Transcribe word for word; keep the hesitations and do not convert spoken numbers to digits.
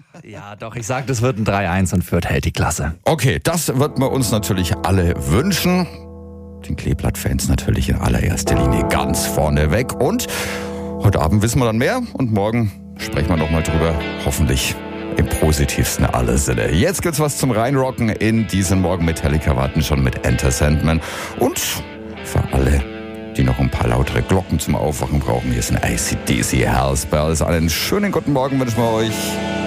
Ja, doch, ich sag, das wird ein drei eins und Fürth hält die Klasse. Okay, das wird man uns natürlich alle wünschen. Den Kleeblatt-Fans natürlich in allererster Linie ganz vorne weg. Und heute Abend wissen wir dann mehr und morgen sprechen wir nochmal drüber. Hoffentlich im positivsten aller Sinne. Jetzt gibt's was zum Reinrocken in diesen Morgen. Metallica warten schon mit Enter Sandman. Und für alle, die noch ein paar lautere Glocken zum Aufwachen brauchen, hier ist ein A C D C Hell's Bells. Einen schönen guten Morgen wünschen wir euch.